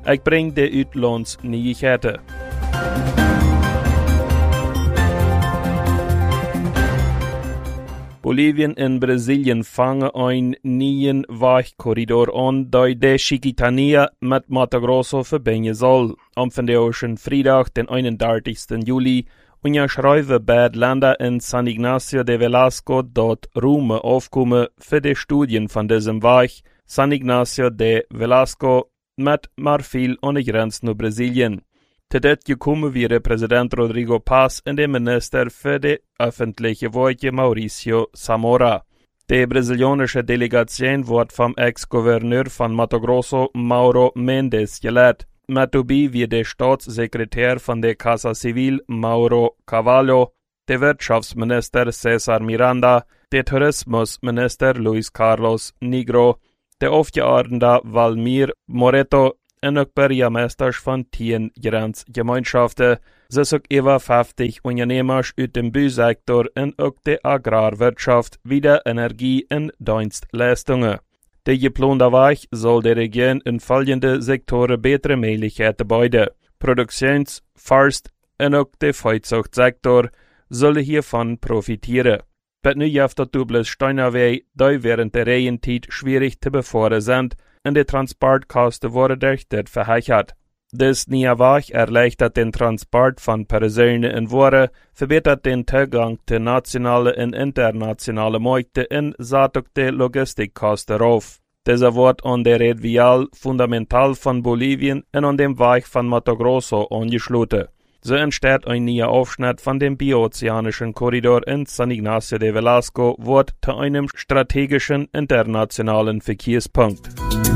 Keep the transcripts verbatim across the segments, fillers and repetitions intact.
Ik breng de uitlands nieuwigheden. Bolivien en Brasilien vangen een nieuwe weichkorridor aan die de Chiquitania met Mato Grosso verbinden zal. Am vandaag vrijdag den eenendertigste juli unterschreiben beide Länder in San Ignacio de Velasco dort Rume aufkommen für die Studien von diesem Weg. San Ignacio de Velasco met maar viel aan de grens naar Brasilien. Te dit gekomen wäre Präsident Rodrigo Paz en de minister für die öffentliche Werke Mauricio Zamora. Die brasilianische Delegation wordt vom Ex-Gouverneur von Mato Grosso Mauro Mendes geleitet. Met dabei wie der Staatssekretär von der Casa Civil Mauro Cavallo, der Wirtschaftsminister Cesar Miranda, der Tourismusminister Luis Carlos Negro, der Aufgeordnete Valmir Moreto en ook burgemeesters van tien grensgemeenschaften, zes ook over vijftig ondernemers uit de bouwsector en ook de agrarwirtschaft, wie de energie- en dienstleistungen. De geplande weg zal de regering in volgende sectoren betere mogelijkheden bieden. Productions-, forst- en ook de veezuchtsector zullen hiervan profiteren. Bet nu heeft dat dubbele Steinerweg, die während der Regentijd schwierig te bevoeren zijn, en de transportkosten worden durch dit verhechert. Dit nieuwe weg erleichtert den Transport von Personen en Waren, verbetert den Zugang zu nationale en internationale Märkte en zet ook de logistikkosten auf. Dieser wordt an der Red Vial fundamental von Bolivien en an dem Weg von Mato Grosso angeschlossen. So entsteht ein neuer Aufschnitt von dem biozeanischen Korridor in San Ignacio de Velasco, wird zu einem strategischen internationalen Verkehrspunkt.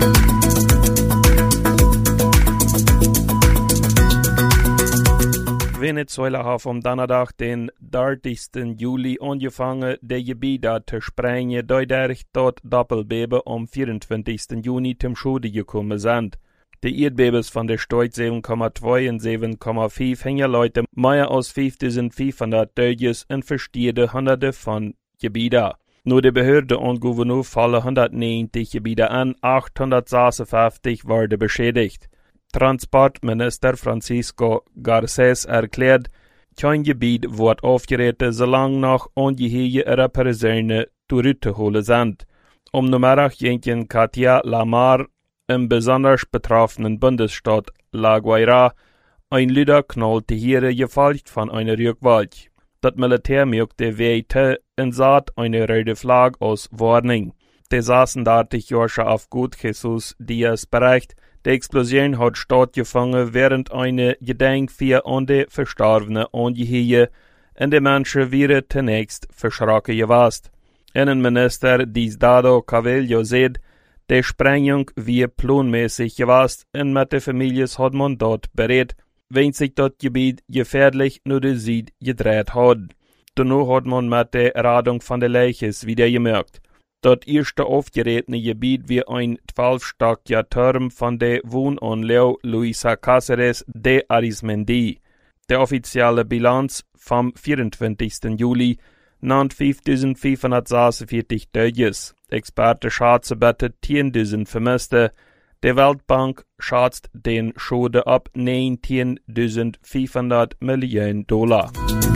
Venezuela hat am Donnerstag, den dertigsten Juli, angefangen, die Gebiete zu sprengen, die durch dort Doppelbeben am vierundzwanzigsten Juni zum Schode gekommen sind. Die Erdbebens von der Stärke sieben Komma zwei und sieben Komma fünf hängen Leute mehr als fünftausendfünfhundert Dörfers und verstehende Hunderte von Gebieten. Nur die Behörde und Gouverneur fallen hundertneunzig Gebiete an, achthundertsechsundfünfzig werden beschädigt. Transportminister Francisco Garcés erklärt, kein Gebiet wird aufgerettet, solange noch ungeheuere Personen zurückzuholen sind. Um Nummer jenken Katia Lamar im besonders betroffenen Bundesstaat La Guaira ein Lüder knallte hier gefolgt von einer Rückwalt. Das Militär mögte weiter und saht eine rote Flagge aus Warnung. Die sechsunddreißig-jährige auf Gut Jesus Diaz bericht, die Explosion hat stattgefunden, während eine Gedenkfeier an die Verstorbenen angehört und die Menschen wären zunächst verschrocken gewesen. Innenminister Diosdado Cabello sagt, die Sprengung wie planmäßig gewesen und mit den Familien hat man dort berät, wenn sich das Gebiet gefährlich nur die Süd gedreht hat. Danach hat man mit der Radung von der Leiches wieder gemerkt. Das erste aufgerätene Gebiet wie ein zwölfstöckiger Turm von der Wohnanlage Luisa Cáceres de Arizmendi. Der offizielle Bilanz vom vierundzwanzigsten Juli nannt fünftausendfünfhundertsechsundvierzig Todes. Experten schätzen bitte zehntausend Vermisste. Die Weltbank schätzt den Schaden ab neunzehntausendfünfhundert Millionen Dollar.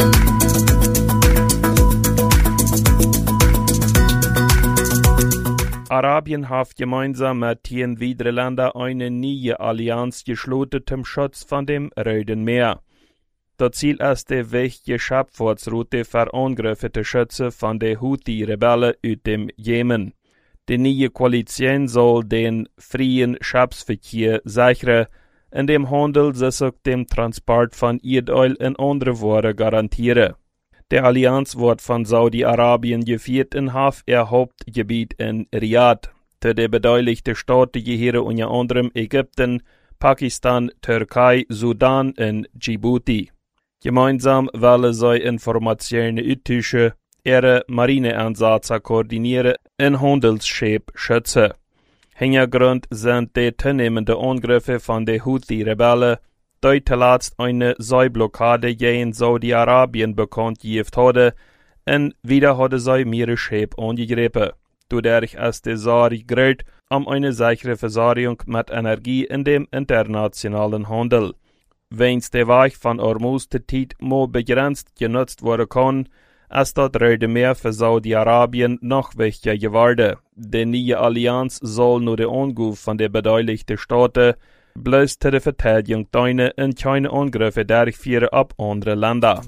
Arabien hat gemeinsam mit den Niederländern eine neue Allianz geschlossen zum Schutz von dem Roten Meer. Das Ziel ist die wichtige Schifffahrtsroute für Angriffe zu schützen von den Houthi-Rebellen aus dem Jemen. Die neue Koalition soll den freien Schiffsverkehr sichern, indem Handel sich auch dem Transport von Erdöl und andere Waren garantieren. Die Allianz wird von Saudi-Arabien geführt und hat ihr Hauptgebiet in Riyadh. Zu den beteiligten Staaten gehören unter anderem Ägypten, Pakistan, Türkei, Sudan und Djibouti. Gemeinsam wollen sie Informationen austauschen, ihre Marineeinsätze koordinieren und Handelsschiffe schützen. Hintergrund sind die zunehmenden Angriffe von den Houthi-Rebellen, die zuletzt eine Seeblockade gegen Saudi-Arabien bekannt gegeben hatte, und wieder hatte sie mehrere Schiffe angegriffen. dadurch ist die Sache gerät um eine sichere Versorgung mit Energie in dem internationalen Handel. Wenn der Weg von Hormuz der Zeit mo begrenzt genutzt werden kann, ist das Rede mehr für Saudi-Arabien noch wichtiger geworden. Die neue Allianz soll nur der Angriff von den beteiligten Staaten bloß zu der Verteidigung deine und keine Angriffe durchführen auf andere Länder.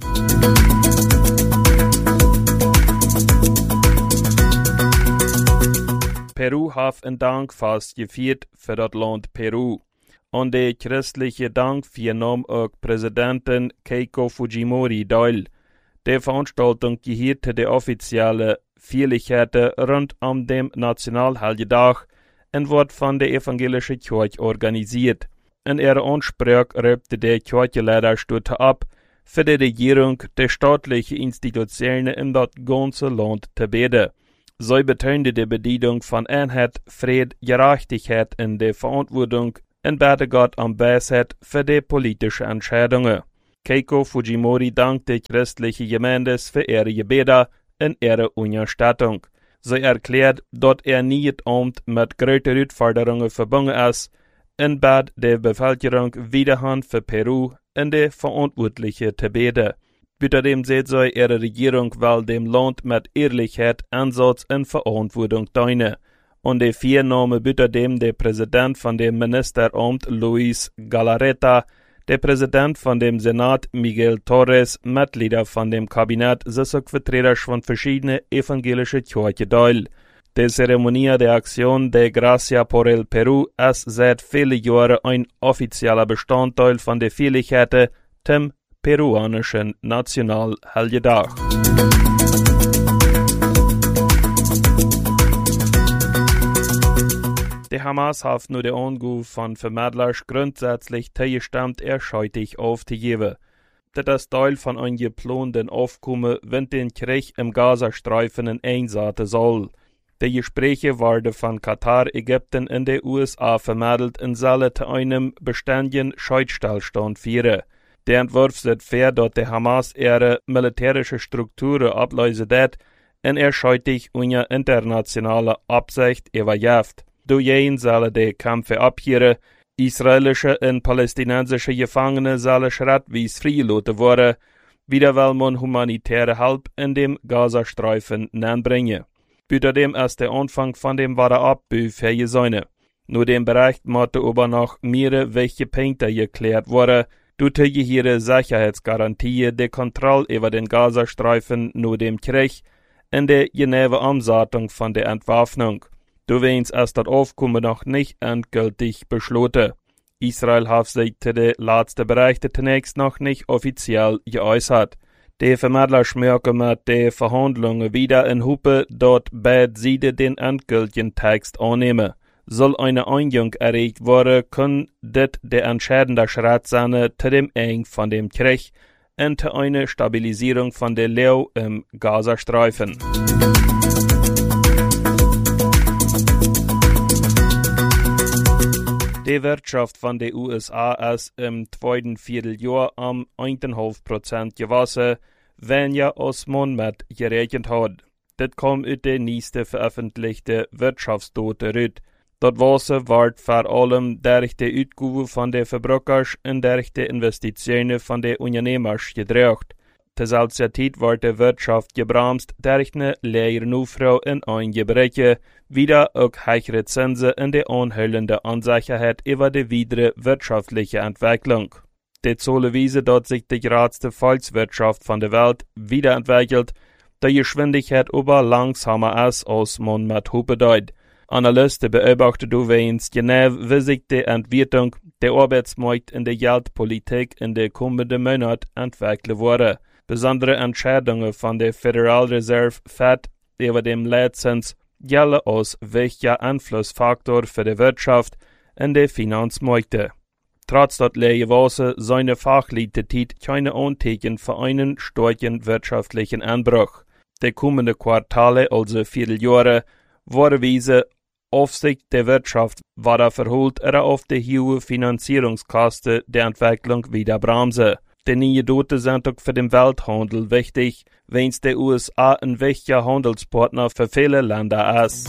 Peru hat einen Dank fast gefeiert für das Land Peru. Und der christliche Dank vernahm auch Präsidentin Keiko Fujimori teil. Die Veranstaltung gehörte der offizielle Feierlichkeiten rund um den Nationalheldendag und wurde von der evangelischen Kirche organisiert. In ihrer Ansprache räumte der Kirchenleiter ab, für die Regierung der staatlichen Institutionen in das ganze Land zu beten. Sie betonte die Bedeutung von Einheit, Frieden, Gerechtigkeit in der Verantwortung und bete Gott um Weisheit für die politischen Entscheidungen. Keiko Fujimori dankte christliche Gemeinde für ihre Gebete und ihre Unterstützung. Sie erklärt, dass er nie Amt mit größeren Herausforderungen verbunden ist und bat die Bevölkerung wiederhand für Peru und die Verantwortlichen zu beten. Außerdem sieht sie, ihre Regierung will dem Land mit Ehrlichkeit, Ansatz und Verantwortung dienen. Und die Vernahme außerdem der Präsident von dem Ministeramt Luis Galarreta, der Präsident von dem Senat Miguel Torres, Mitglieder von dem Kabinett, sowie Vertreter von verschiedenen evangelischen Kirchen teil. Die Zeremonie der Aktion de Gracia por el Peru ist seit vielen Jahren ein offizieller Bestandteil von der Feierlichkeiten dem peruanischen Nationalheldendag. Die Hamas hat nur den Angriff von Vermittlern grundsätzlich zugestimmt, erscheutig aufzugeben. Das ist Teil von einem geplanten Aufkommen, wenn den Krieg im Gazastreifen einsetzen soll. Die Gespräche werden von Katar, Ägypten und den U S A vermittelt und sollen zu einem beständigen Scheißstillstand führen. Der Entwurf sieht vor, dass die Hamas ihre militärische Strukturen ablösen wird und erscheutig unter internationaler Absicht überjäft. Durch sollen die Kämpfe abhören, israelische und palästinensische Gefangene sollen schrittweise freigelassen werden, wieder will man humanitäre Hilfe in dem Gazastreifen bringen. Außerdem ist der Anfang von dem Wiederaufbau vorgesehen. Nur dem Bericht musste aber noch mehrere wichtige Punkte geklärt werden, durch ihre Sicherheitsgarantie, die Kontrolle über den Gazastreifen nur dem Krieg und die genaue Umsetzung von der Entwaffnung. Deswegen ist das Aufkommen noch nicht endgültig beschlossen. Israel hat sich zu den letzten Berichten zunächst noch nicht offiziell geäußert. Die Vermittler schmücken mit den Verhandlungen wieder in Hupe, dort beide Seiten den endgültigen Text annehmen. Soll eine Einigung erreicht werden, kann das der entscheidende Schritt sein zu dem Ende von dem Krieg und zu einer Stabilisierung von der Lage im Gazastreifen. Die Wirtschaft von den U S A ist im zweiten Vierteljahr um eins Komma fünf Prozent gewachsen, wenn ja als man mit gerechnet hat. Das kommt aus der nächsten veröffentlichten Wirtschaftsdaten raus. Das Wasser wird vor allem durch die Ausgaben von den Verbrauchern und durch die Investitionen von den Unternehmern gedrückt. Zur selben Zeit wird die Wirtschaft gebremst durch eine leere Nachfrage in einigen Bereichen, wieder auch höhere Zinsen und die anhaltende Unsicherheit über die weitere wirtschaftliche Entwicklung. Die Zahlen weisen, dass sich die größte Volkswirtschaft von der Welt wiederentwickelt, die Geschwindigkeit aber langsamer ist, als man mit Hupe deut. Analysten beobachten übrigens genau, wie sich die Entwicklung der Arbeitsmarkt in der Geldpolitik in den kommenden Monaten entwickeln würde. Besondere Entscheidungen von der Federal Reserve Fed über den Leitzins gelten als wichtiger Einflussfaktor für die Wirtschaft und die Finanzmärkte. Trotz des leeren Wassers seine Fachleute keine Anzeichen für einen starken wirtschaftlichen Einbruch. Die kommenden Quartale, also Vierteljahre, werden weisen, auf sich der Wirtschaft weiter verholt oder auf die hohe Finanzierungskosten der Entwicklung wieder bremsen. Die neue Doten sind auch für den Welthandel wichtig, wenns der U S A ein wichtiger Handelspartner für viele Länder ist.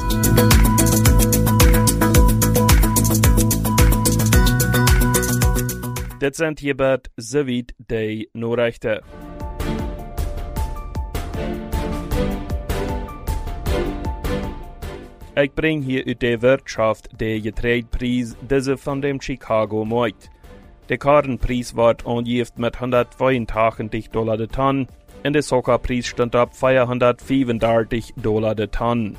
Das sind hierbei soweit die Nachrichten. Ich bring hier uit de Wirtschaft de Getreidepreis, diese von dem Chicago Markt. Der Kornpreis wird angegeben mit hundertzweiundachtzig Dollar de Tonne und der Zuckerpreis stand auf vierhundertfünfunddreißig Dollar de Tonne.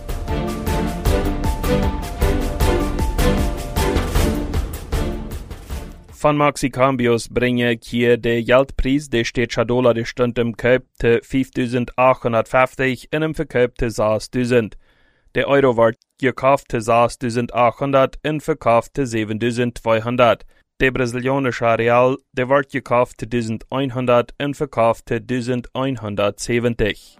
Von Maxicambios bringe ich hier den Geldpreis, der steht schon Dollar, der stand im Kauf te fünftausendachthundertfünfzig und im Verkauf te sechstausend. Der Euro wird gekauft te sechstausendachthundert und verkauft te siebentausendzweihundert. Der brasilianische Real, der wird gekauft te elfhundert und verkauft te elfhundertsiebzig.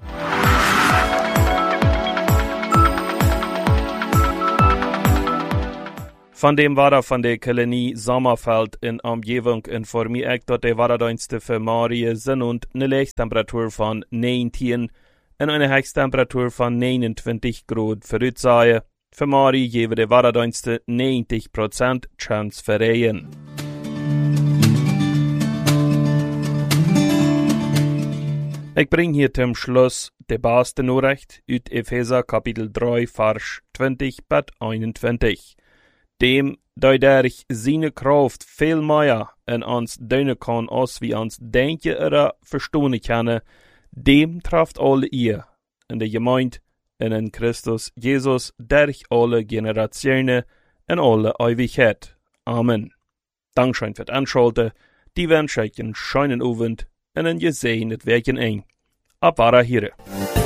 Von dem Wetter von der Kolonie Sommerfeld in Umgebung informiere ich, dass die Wetterdienste für Marie sind und eine Lichttemperatur von neunzehn und eine Höchsttemperatur von neunundzwanzig Grad voraussagen. Für Marie geben die Wetterdienste neunzig Prozent Chance für Regen. Ich bringe hier zum Schluss die beste Nachricht aus Epheser Kapitel drei, Vers zwanzig bis einundzwanzig. Dem, der durch seine Kraft viel mehr in uns dienen kann, als wir uns denken oder verstehen können, dem trifft alle ihr in der Gemeinde und in Christus Jesus durch alle Generationen in alle Ewigkeit. Amen. Dankeschön für das Anschalten. Die wünsche ich einen schönen Abend und ein gesehenes Werken ein. Ab hier.